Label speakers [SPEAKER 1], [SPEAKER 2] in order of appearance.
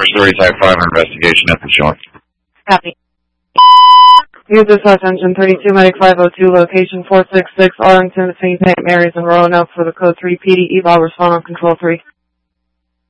[SPEAKER 1] Story Type 5 investigation at the shore.
[SPEAKER 2] Copy.
[SPEAKER 3] Use dispatch engine 32 Medic 502, location 466 Arlington between St. Mary's and Roanoke for the code 3 PD eval. Respond on control 3.